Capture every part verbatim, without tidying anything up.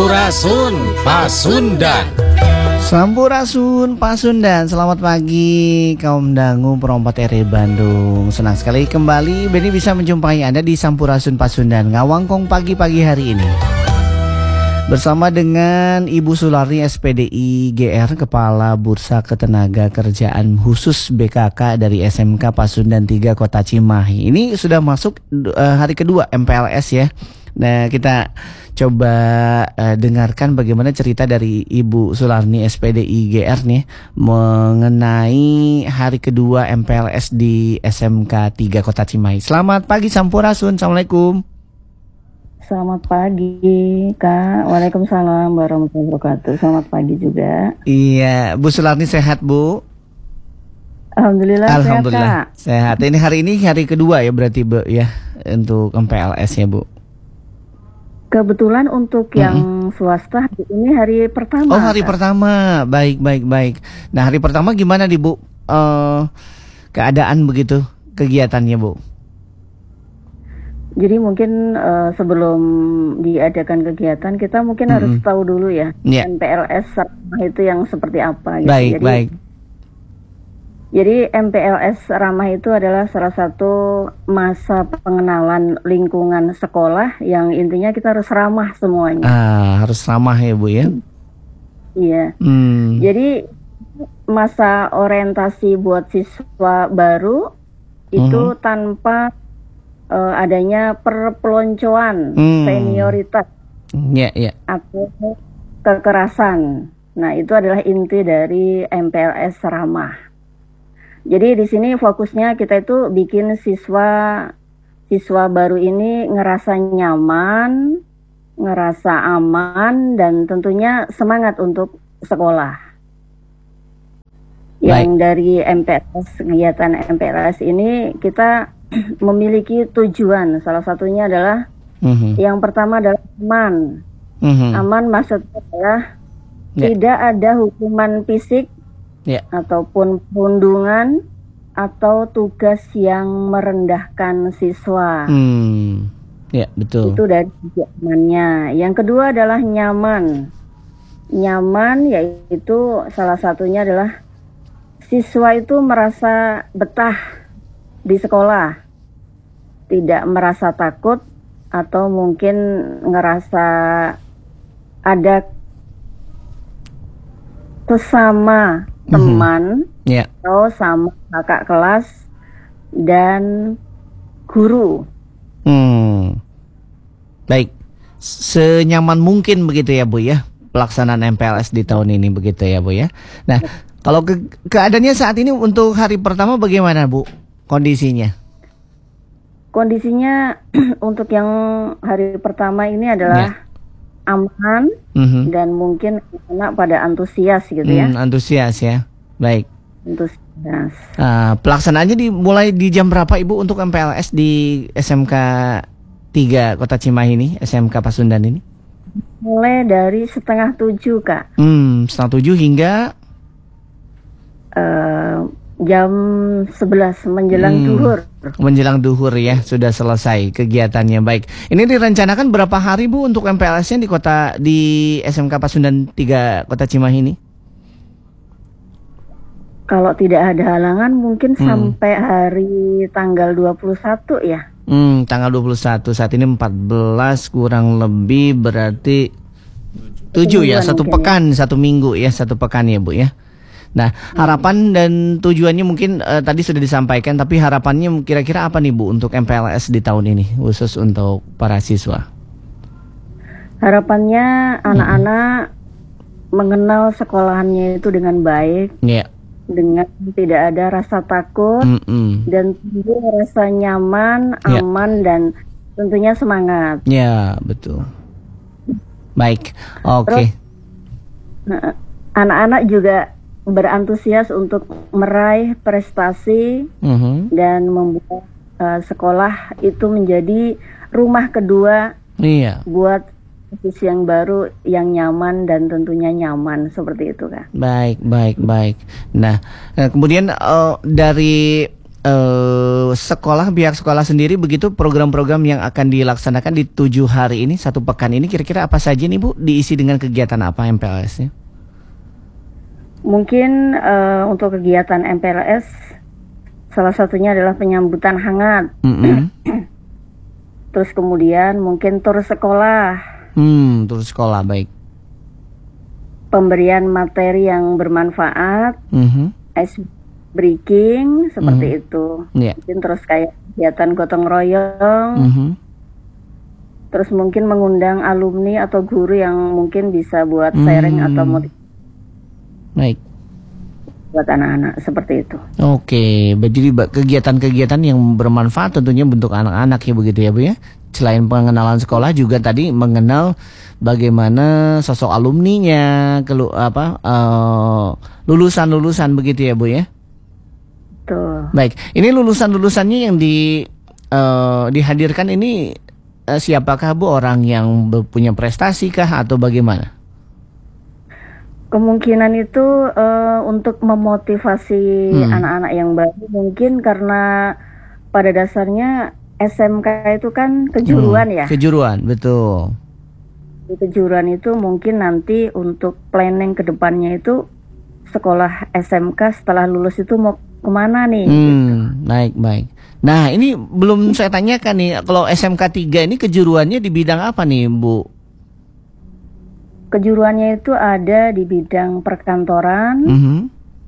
Sampurasun Pasundan. Sampurasun Pasundan. Selamat pagi kaum dangu perompat R I Bandung. Senang sekali kembali Beni bisa menjumpai Anda di Sampurasun Pasundan Ngawangkong pagi-pagi hari ini. Bersama dengan Ibu Sularni S P D I G R, Kepala Bursa Ketenaga Kerjaan Khusus B K K dari S M K Pasundan tiga Kota Cimahi. Ini sudah masuk uh, hari kedua M P L S ya. Nah, kita coba uh, dengarkan bagaimana cerita dari Ibu Sularni S P D I G R nih mengenai hari kedua M P L S di S M K tiga Kota Cimahi. Selamat pagi Sampurasun. Assalamualaikum. Selamat pagi Kak. Waalaikumsalam warahmatullahi wabarakatuh. Selamat pagi juga. Iya, Bu Sularni sehat Bu? Alhamdulillah, Alhamdulillah sehat, sehat. Ini hari ini hari kedua ya berarti Bu ya untuk M P L S ya Bu? Kebetulan untuk yang mm-hmm. swasta hari ini hari pertama. Oh hari Kak. pertama, baik baik baik. Nah hari pertama gimana nih Bu? Uh, keadaan begitu kegiatannya Bu? Jadi mungkin uh, sebelum diadakan kegiatan kita mungkin mm-hmm. harus tahu dulu ya yeah. M P L S Ramah itu yang seperti apa. Gitu. Baik jadi, baik. Jadi M P L S Ramah itu adalah salah satu masa pengenalan lingkungan sekolah yang intinya kita harus ramah semuanya. Ah harus ramah ya Bu ya. Iya. Hmm. Jadi masa orientasi buat siswa baru itu mm-hmm. tanpa Uh, adanya perpeloncoan hmm. senioritas yeah, yeah. atau kekerasan. Nah, itu adalah inti dari M P L S Ramah. Jadi di sini fokusnya kita itu bikin siswa siswa baru ini ngerasa nyaman, ngerasa aman, dan tentunya semangat untuk sekolah. Yang Baik. Dari M P L S, kegiatan M P L S ini kita memiliki tujuan. Salah satunya adalah mm-hmm. yang pertama adalah aman. Mm-hmm. Aman maksudnya adalah yeah. tidak ada hukuman fisik yeah. ataupun perundungan atau tugas yang merendahkan siswa. Mm. Ya yeah, betul. Itu dari tujuannya. Yang kedua adalah nyaman. Nyaman yaitu salah satunya adalah siswa itu merasa betah di sekolah, tidak merasa takut atau mungkin ngerasa ada sesama teman mm-hmm. yeah. atau sama kakak kelas dan guru. Hmm. Baik, senyaman mungkin begitu ya Bu ya pelaksanaan M P L S di tahun ini begitu ya Bu ya. Nah, kalau ke- keadaannya saat ini untuk hari pertama bagaimana Bu? Kondisinya? Kondisinya untuk yang hari pertama ini adalah ya. aman mm-hmm. dan mungkin anak pada antusias gitu ya. Hmm, antusias ya, baik. Antusias. Uh, pelaksanaannya dimulai di jam berapa Ibu untuk M P L S di S M K tiga Kota Cimahi ini, S M K Pasundan ini? Mulai dari setengah tujuh Kak. Hmm, setengah tujuh hingga? Uh, Jam sebelas menjelang hmm, duhur. Menjelang duhur ya, sudah selesai kegiatannya. Baik. Ini direncanakan berapa hari Bu untuk M P L S-nya di kota di S M K Pasundan tiga Kota Cimahi ini? Kalau tidak ada halangan mungkin hmm. sampai hari tanggal dua puluh satu ya. Hmm, tanggal dua puluh satu. Saat ini empat belas kurang lebih berarti tujuh ya, satu pekan, ya. satu minggu ya, satu pekan ya Bu ya. Nah, harapan dan tujuannya mungkin uh, tadi sudah disampaikan, tapi harapannya kira-kira apa nih Bu untuk M P L S di tahun ini, khusus untuk para siswa? Harapannya anak-anak mm-hmm. mengenal sekolahannya itu dengan baik, yeah. dengan tidak ada rasa takut, mm-hmm. dan tentu rasa nyaman, yeah. aman, dan tentunya semangat. Ya, yeah, betul. Baik, oke. Okay. Nah, anak-anak juga berantusias untuk meraih prestasi mm-hmm. dan membuat uh, sekolah itu menjadi rumah kedua iya. buat sisi yang baru, yang nyaman dan tentunya nyaman seperti itu kan. Baik, baik, baik. Nah, kemudian uh, dari uh, sekolah, pihak sekolah sendiri begitu, program-program yang akan dilaksanakan di tujuh hari ini, satu pekan ini, kira-kira apa saja nih Bu? Diisi dengan kegiatan apa M P L S-nya? Mungkin uh, untuk kegiatan M P L S salah satunya adalah penyambutan hangat. Mm-hmm. Terus kemudian mungkin tur sekolah. Hmm, tur sekolah, baik. Pemberian materi yang bermanfaat, mm-hmm. ice breaking seperti mm-hmm. itu. Yeah. Mungkin terus kayak kegiatan gotong royong. Mm-hmm. Terus mungkin mengundang alumni atau guru yang mungkin bisa buat sharing mm-hmm. atau motivasi. Baik. Buat anak-anak seperti itu. Oke, jadi kegiatan-kegiatan yang bermanfaat tentunya bentuk anak-anak ya begitu ya Bu ya. Selain pengenalan sekolah juga tadi mengenal bagaimana sosok alumninya, kelu, apa uh, lulusan-lulusan begitu ya Bu ya. Betul. Baik, ini lulusan-lulusannya yang di uh, dihadirkan ini uh, siapakah Bu? Orang yang punya prestasi kah atau bagaimana? Kemungkinan itu uh, untuk memotivasi hmm. anak-anak yang baru, mungkin karena pada dasarnya S M K itu kan kejuruan hmm. ya. Kejuruan, betul. Di kejuruan itu mungkin nanti untuk planning ke depannya itu sekolah S M K setelah lulus itu mau kemana nih? Hmm, gitu. Baik, baik. Nah ini belum saya tanyakan nih, kalau S M K tiga ini kejuruannya di bidang apa nih Bu? Kejuruannya itu ada di bidang perkantoran, mm-hmm.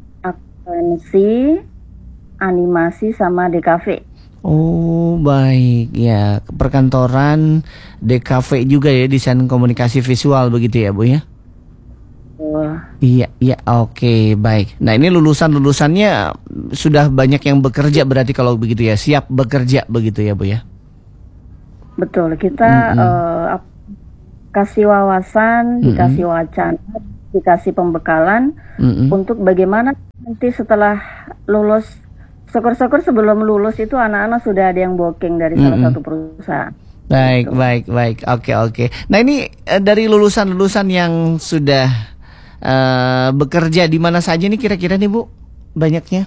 akuntansi, animasi, sama D K V. Oh baik ya, perkantoran, D K V juga ya, desain komunikasi visual begitu ya Bu ya? Oh. Iya, iya, oke okay, baik. Nah ini lulusan-lulusannya sudah banyak yang bekerja berarti kalau begitu ya, siap bekerja begitu ya Bu ya? Betul, kita mm-hmm. uh, kasih wawasan, mm-hmm. dikasih wacana, dikasih pembekalan mm-hmm. untuk bagaimana nanti setelah lulus, syukur-syukur sebelum lulus itu anak-anak sudah ada yang booking dari mm-hmm. salah satu perusahaan. Baik, gitu. baik, baik, oke, oke. Nah ini uh, dari lulusan-lulusan yang sudah uh, bekerja di mana saja nih kira-kira nih Bu, banyaknya?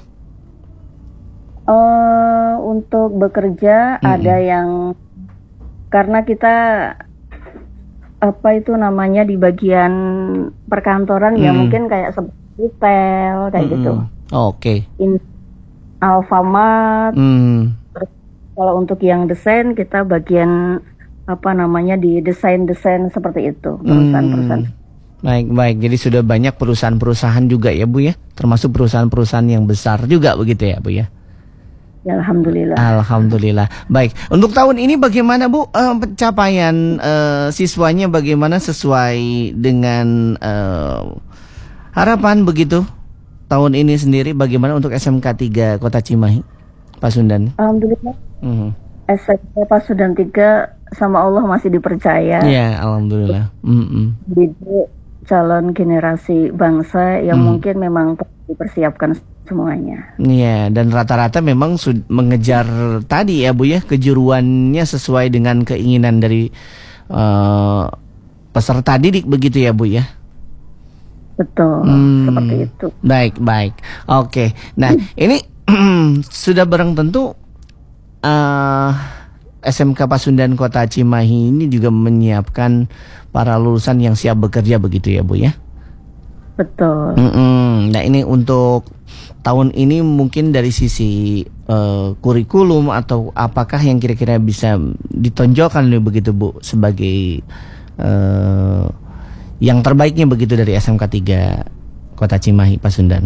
Uh, untuk bekerja mm-hmm. ada yang karena kita apa itu namanya di bagian perkantoran hmm. ya mungkin kayak retail kayak hmm. gitu. Oh, Oke. Okay. Alfamart. Hmm. Kalau untuk yang desain kita bagian apa namanya di desain-desain seperti itu perusahaan-perusahaan. Hmm. Baik, baik. Jadi sudah banyak perusahaan-perusahaan juga ya Bu ya, termasuk perusahaan-perusahaan yang besar juga begitu ya Bu ya. Ya, Alhamdulillah. Alhamdulillah. Baik, untuk tahun ini bagaimana Bu uh, pencapaian uh, siswanya, bagaimana sesuai dengan uh, harapan begitu? Tahun ini sendiri bagaimana untuk S M K tiga Kota Cimahi, Pasundan? Alhamdulillah. Mm-hmm. S M K Pasundan tiga sama Allah masih dipercaya. Ya, alhamdulillah. Mm-hmm. Didik calon generasi bangsa yang mm. mungkin memang dipersiapkan semuanya. Iya, dan rata-rata memang sud- mengejar tadi ya Bu ya, kejuruannya sesuai dengan keinginan dari uh, peserta didik begitu ya Bu ya. Betul, hmm, seperti itu. Baik, baik. Oke. Nah, ini sudah barang tentu uh, S M K Pasundan Kota Cimahi ini juga menyiapkan para lulusan yang siap bekerja begitu ya Bu ya. Betul. Mm-mm. Nah ini untuk tahun ini mungkin dari sisi uh, kurikulum atau apakah yang kira-kira bisa ditonjolkan nih begitu Bu sebagai uh, yang terbaiknya begitu dari S M K tiga Kota Cimahi Pasundan?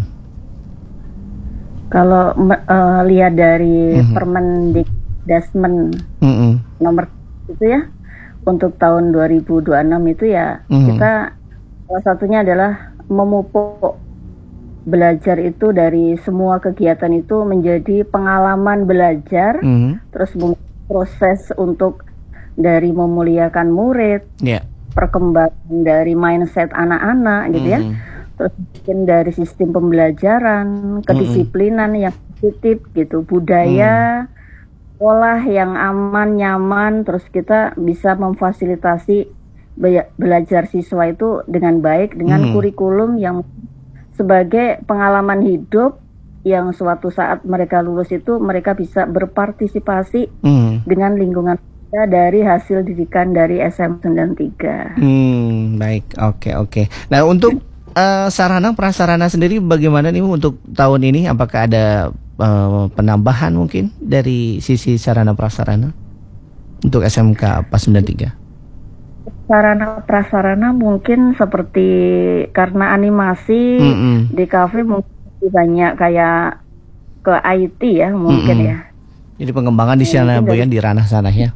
Kalau uh, lihat dari mm-hmm. Permendikdasmen mm-hmm. nomor itu ya untuk tahun dua ribu dua puluh enam itu ya mm-hmm. kita salah satunya adalah memupuk belajar itu dari semua kegiatan itu menjadi pengalaman belajar, mm-hmm. terus proses untuk dari memuliakan murid, yeah. perkembangan dari mindset anak-anak gitu mm-hmm. ya, terus mungkin dari sistem pembelajaran, kedisiplinan mm-hmm. yang positif gitu, budaya, mm. pola yang aman, nyaman, terus kita bisa memfasilitasi belajar siswa itu dengan baik dengan hmm. kurikulum yang sebagai pengalaman hidup yang suatu saat mereka lulus itu mereka bisa berpartisipasi hmm. dengan lingkungan dari hasil didikan dari S M sembilan tiga. Hmm, baik, oke oke. Nah untuk uh, sarana prasarana sendiri bagaimana nih Bu, untuk tahun ini? Apakah ada uh, penambahan mungkin dari sisi sarana prasarana untuk S M K Pasundan tiga? Sarana prasarana mungkin seperti karena animasi mm-hmm. di kafe mungkin banyak kayak ke I T ya mungkin mm-hmm. ya. Jadi pengembangan di sana Bu ya, di ranah sana ya.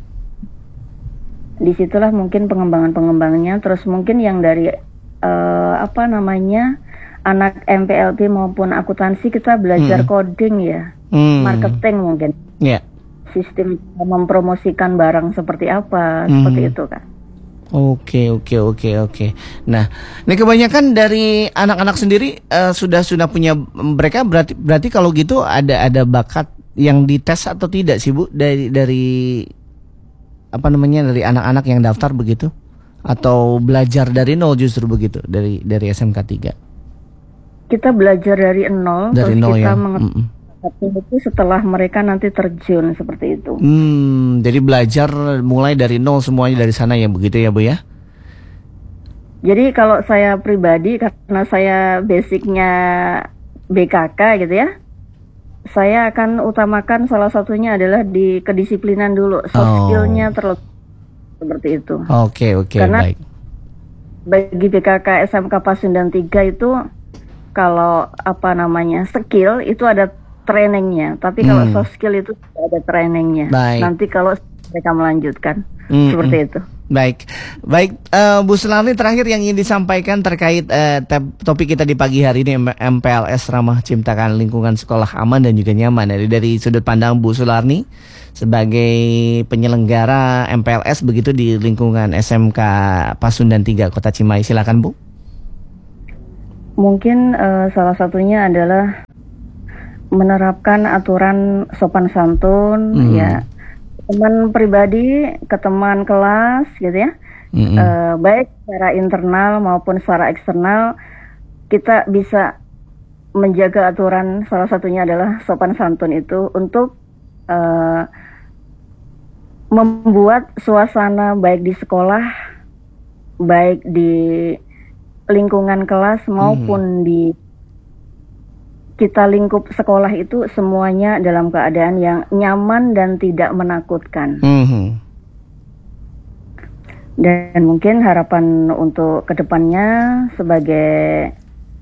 Disitulah mungkin pengembangan-pengembangannya. Terus mungkin yang dari uh, apa namanya anak M P L P maupun akuntansi kita belajar mm-hmm. coding ya, mm-hmm. marketing mungkin. Ya. Yeah. Sistem mempromosikan barang seperti apa, mm-hmm. seperti itu kan. Oke oke oke oke. Nah, ini kebanyakan dari anak-anak sendiri uh, sudah sudah punya mereka berarti berarti kalau gitu ada ada bakat yang dites atau tidak sih Bu dari dari apa namanya dari anak-anak yang daftar begitu atau belajar dari nol justru begitu dari dari S M K tiga? Kita belajar dari nol dari terus nol kita ya. mengetahui itu setelah mereka nanti terjun seperti itu. Hmm, jadi belajar mulai dari nol semuanya dari sana ya begitu ya Bu ya? Jadi kalau saya pribadi karena saya basicnya B K K gitu ya, saya akan utamakan salah satunya adalah di kedisiplinan dulu, soft oh. skillnya terlebih seperti itu. Oke okay, oke okay, karena baik. Bagi B K K S M K Pasundan tiga itu kalau apa namanya skill itu ada trainingnya, tapi kalau hmm. soft skill itu tidak ada trainingnya. Baik. Nanti kalau mereka melanjutkan hmm, seperti hmm. itu. Baik, baik uh, Bu Sularni, terakhir yang ingin disampaikan terkait uh, topik kita di pagi hari ini M P L S Ramah Ciptakan Lingkungan Sekolah Aman dan juga Nyaman. Dari, dari sudut pandang Bu Sularni sebagai penyelenggara M P L S begitu di lingkungan S M K Pasundan tiga Kota Cimahi, silakan Bu. Mungkin uh, salah satunya adalah menerapkan aturan sopan santun hmm. ya, teman pribadi ke teman kelas gitu ya, hmm. e, baik secara internal maupun secara eksternal kita bisa menjaga aturan. Salah satunya adalah sopan santun itu untuk e, membuat suasana baik di sekolah, baik di lingkungan kelas maupun hmm. di kita lingkup sekolah itu semuanya dalam keadaan yang nyaman dan tidak menakutkan. Mm-hmm. Dan mungkin harapan untuk kedepannya sebagai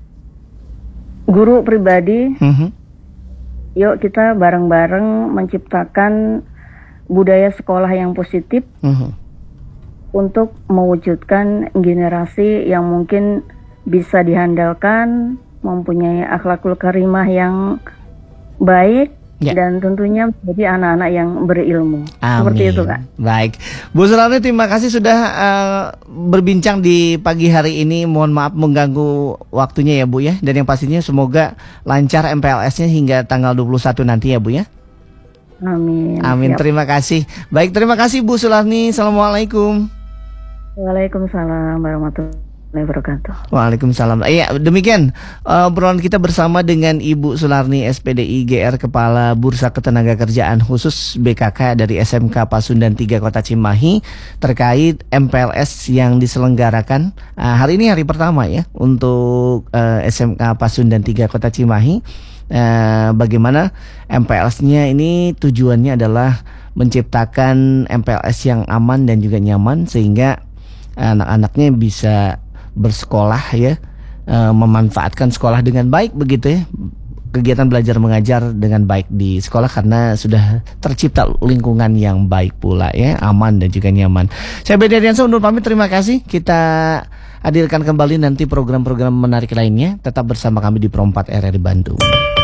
guru pribadi, mm-hmm. yuk kita bareng-bareng menciptakan budaya sekolah yang positif mm-hmm. untuk mewujudkan generasi yang mungkin bisa dihandalkan, mempunyai akhlakul karimah yang baik ya. Dan tentunya menjadi anak-anak yang berilmu. Amin. Seperti itu Kak. Baik, Bu Sularni, terima kasih sudah uh, berbincang di pagi hari ini. Mohon maaf mengganggu waktunya ya Bu ya. Dan yang pastinya semoga lancar M P L S-nya hingga tanggal dua puluh satu nanti ya Bu ya. Amin. Amin. Siap. Terima kasih. Baik, terima kasih Bu Sularni. Assalamualaikum. Waalaikumsalam warahmatullahi wabarakatuh. Waalaikumsalam. Iya, demikian uh, obrolan kita bersama dengan Ibu Sularni S P D I G R, Kepala Bursa Ketenagakerjaan Khusus B K K dari S M K Pasundan tiga Kota Cimahi terkait M P L S yang diselenggarakan uh, hari ini, hari pertama ya untuk uh, S M K Pasundan tiga Kota Cimahi. Uh, bagaimana M P L S-nya ini tujuannya adalah menciptakan M P L S yang aman dan juga nyaman sehingga anak-anaknya bisa bersekolah ya, e, memanfaatkan sekolah dengan baik begitu ya, kegiatan belajar mengajar dengan baik di sekolah karena sudah tercipta lingkungan yang baik pula ya, aman dan juga nyaman. Saya Bedi Ardiansyah undur pamit, terima kasih. Kita hadirkan kembali nanti program-program menarik lainnya, tetap bersama kami di Pro empat R R I Bandung.